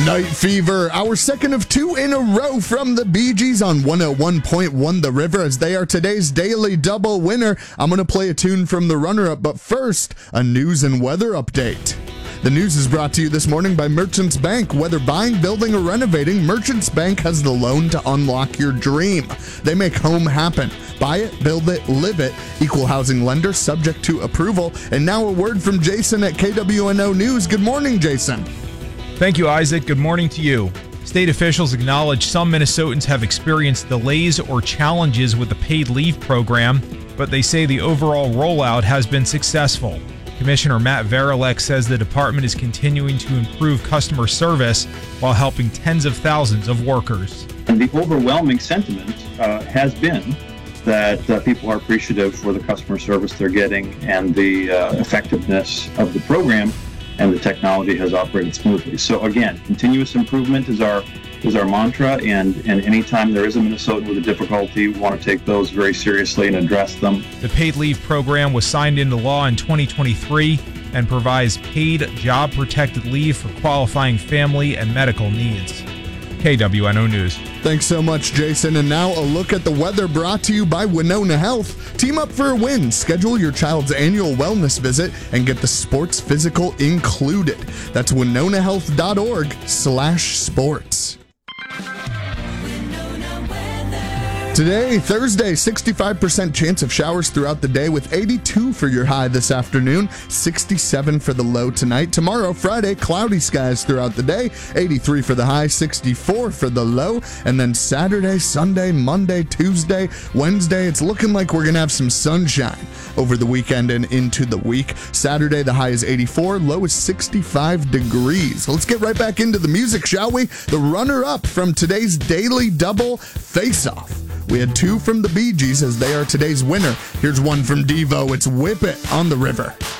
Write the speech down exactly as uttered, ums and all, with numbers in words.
Night Fever, our second of two in a row from the Bee Gees on one oh one point one The River, as they are today's Daily Double winner. I'm going to play a tune from the runner-up, but first, a news and weather update. The news is brought to you this morning by Merchants Bank. Whether buying, building, or renovating, Merchants Bank has the loan to unlock your dream. They make home happen. Buy it, build it, live it. Equal housing lender, subject to approval. And now a word from Jason at K W N O News. Good morning, Jason. Thank you, Isaac. Good morning to you. State officials acknowledge some Minnesotans have experienced delays or challenges with the paid leave program, but they say the overall rollout has been successful. Commissioner Matt Varilek says the department is continuing to improve customer service while helping tens of thousands of workers. And the overwhelming sentiment uh, has been that uh, people are appreciative for the customer service they're getting and the uh, effectiveness of the program, and the technology has operated smoothly. So again, continuous improvement is our is our mantra, and, and anytime there is a Minnesotan with a difficulty, we want to take those very seriously and address them. The paid leave program was signed into law in twenty twenty-three and provides paid job-protected leave for qualifying family and medical needs. K W N O News. Thanks so much, Jason. And now a look at the weather brought to you by Winona Health. Team up for a win. Schedule your child's annual wellness visit and get the sports physical included. That's winonahealth.org slash sports. Today, Thursday, sixty-five percent chance of showers throughout the day with eighty-two for your high this afternoon, sixty-seven for the low tonight. Tomorrow, Friday, cloudy skies throughout the day, eighty-three for the high, sixty-four for the low. And then Saturday, Sunday, Monday, Tuesday, Wednesday, it's looking like we're going to have some sunshine over the weekend and into the week. Saturday, the high is eighty-four, low is sixty-five degrees. Let's get right back into the music, shall we? The runner-up from today's Daily Double, Face Off. We had two from the Bee Gees as they are today's winner. Here's one from Devo. It's Whip It on the River.